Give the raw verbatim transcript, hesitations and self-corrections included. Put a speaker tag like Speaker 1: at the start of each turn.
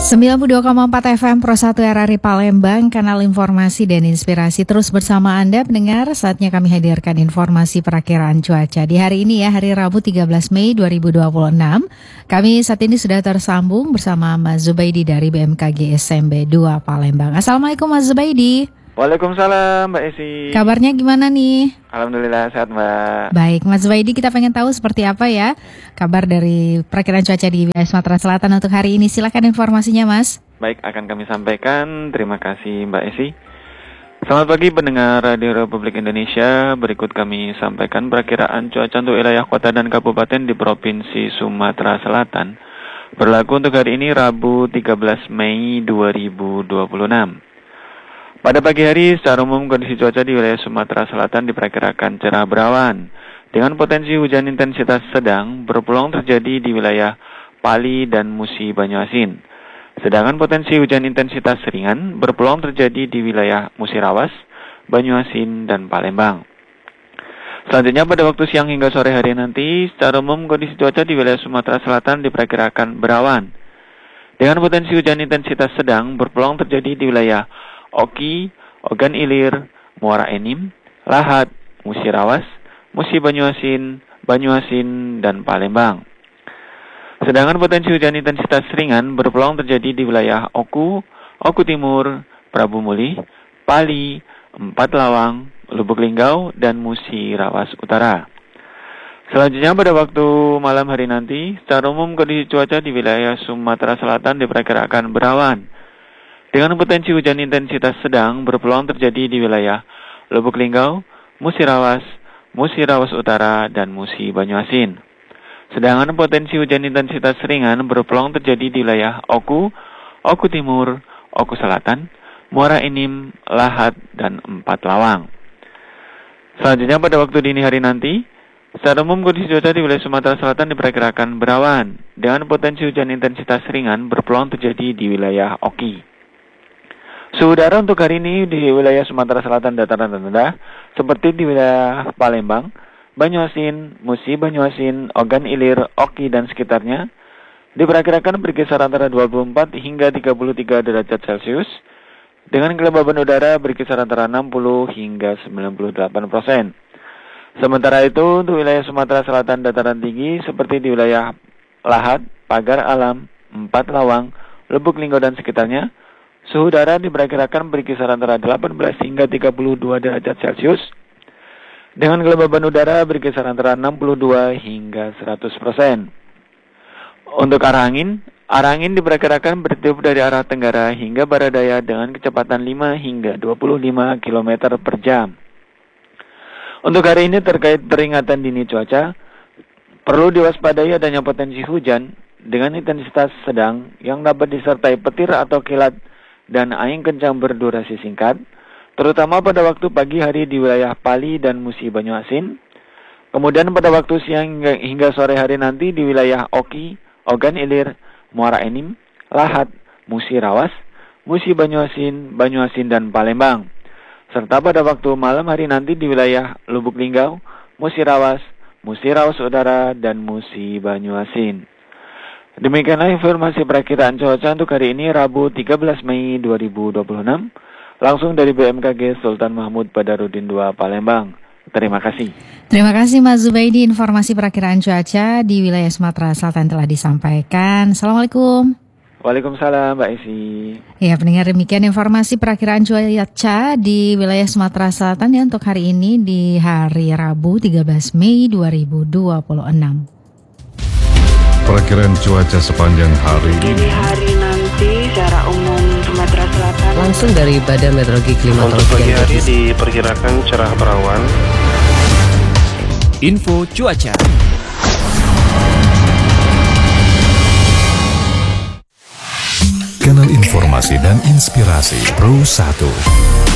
Speaker 1: sembilan puluh dua koma empat F M Pro satu R R I Palembang, kanal informasi dan inspirasi terus bersama Anda pendengar. Saatnya kami hadirkan informasi perakiraan cuaca di hari ini ya, hari Rabu tiga belas Mei dua ribu dua puluh enam. Kami saat ini sudah tersambung bersama Mas Zubaidi dari B M K G S M B dua Palembang. Assalamualaikum Mas Zubaidi.
Speaker 2: Waalaikumsalam Mbak Esi.
Speaker 1: Kabarnya gimana nih?
Speaker 2: Alhamdulillah sehat Mbak.
Speaker 1: Baik Mas Zubaidi, kita pengen tahu seperti apa ya kabar dari perakiraan cuaca di wilayah Sumatera Selatan untuk hari ini. Silakan informasinya Mas.
Speaker 2: Baik, akan kami sampaikan. Terima kasih Mbak Esi. Selamat pagi pendengar Radio Republik Indonesia. Berikut kami sampaikan perakiraan cuaca untuk wilayah kota dan kabupaten di Provinsi Sumatera Selatan. Berlaku untuk hari ini Rabu tiga belas Mei dua ribu dua puluh enam. Pada pagi hari, secara umum kondisi cuaca di wilayah Sumatera Selatan diperkirakan cerah berawan, dengan potensi hujan intensitas sedang berpeluang terjadi di wilayah Pali dan Musi Banyuasin. Sedangkan potensi hujan intensitas ringan berpeluang terjadi di wilayah Musirawas, Banyuasin, dan Palembang. Selanjutnya pada waktu siang hingga sore hari nanti, secara umum kondisi cuaca di wilayah Sumatera Selatan diperkirakan berawan, dengan potensi hujan intensitas sedang berpeluang terjadi di wilayah Oki, Ogan Ilir, Muara Enim, Lahat, Musirawas, Musi Banyuasin, Banyuasin, dan Palembang. Sedangkan potensi hujan intensitas ringan berpeluang terjadi di wilayah Oku, Oku Timur, Prabu Muli, Pali, Empat Lawang, Lubuk Linggau, dan Musirawas Utara. Selanjutnya pada waktu malam hari nanti, secara umum kondisi cuaca di wilayah Sumatera Selatan diperkirakan berawan, dengan potensi hujan intensitas sedang berpeluang terjadi di wilayah Lubuk Linggau, Musirawas, Musirawas Utara, dan Musi Banyuasin. Sedangkan potensi hujan intensitas ringan berpeluang terjadi di wilayah Oku, Oku Timur, Oku Selatan, Muara Enim, Lahat, dan Empat Lawang. Selanjutnya pada waktu dini hari nanti, secara umum kondisi cuaca di wilayah Sumatera Selatan diperkirakan berawan, dengan potensi hujan intensitas ringan berpeluang terjadi di wilayah Oki. Suhu udara untuk hari ini di wilayah Sumatera Selatan dataran rendah, seperti di wilayah Palembang, Banyuasin, Musi Banyuasin, Ogan Ilir, Oki, dan sekitarnya, diperkirakan berkisar antara dua puluh empat hingga tiga puluh tiga derajat Celcius, dengan kelembaban udara berkisar antara enam puluh hingga sembilan puluh delapan persen. Sementara itu, untuk wilayah Sumatera Selatan dataran tinggi, seperti di wilayah Lahat, Pagar Alam, Empat Lawang, Lubuk Linggau, dan sekitarnya, suhu udara diperkirakan berkisar antara delapan belas hingga tiga puluh dua derajat Celcius, dengan kelembaban udara berkisar antara enam puluh dua hingga seratus persen. Untuk arah angin, arah angin diperkirakan bertiup dari arah tenggara hingga barat daya dengan kecepatan lima hingga dua puluh lima kilometer per jam. Untuk hari ini terkait peringatan dini cuaca, perlu diwaspadai adanya potensi hujan dengan intensitas sedang yang dapat disertai petir atau kilat dan angin kencang berdurasi singkat, terutama pada waktu pagi hari di wilayah Pali dan Musi Banyuasin. Kemudian pada waktu siang hingga, hingga sore hari nanti di wilayah Oki, Ogan Ilir, Muara Enim, Lahat, Musirawas, Musi Banyuasin, Banyuasin, dan Palembang. Serta pada waktu malam hari nanti di wilayah Lubuk Linggau, Musirawas, Musirawas Utara, dan Musi Banyuasin. Demikianlah informasi perakiraan cuaca untuk hari ini Rabu tiga belas Mei dua ribu dua puluh enam, langsung dari B M K G Sultan Mahmud Badarudin dua Palembang. Terima kasih.
Speaker 1: Terima kasih Mas Zubaidi, informasi perakiraan cuaca di wilayah Sumatera Selatan telah disampaikan. Assalamualaikum.
Speaker 2: Waalaikumsalam Mbak Esi.
Speaker 1: Ya, pendengar, demikian informasi perakiraan cuaca di wilayah Sumatera Selatan ya untuk hari ini di hari Rabu tiga belas Mei dua ribu dua puluh enam.
Speaker 3: Perakiraan cuaca sepanjang hari ini.
Speaker 4: Dini hari nanti secara umum Sumatera Selatan.
Speaker 5: Langsung dari Badan Meteorologi Klimatologi.
Speaker 6: Untuk pagi hari diperkirakan cerah berawan.
Speaker 7: Info cuaca.
Speaker 3: Kanal informasi dan inspirasi Pro satu.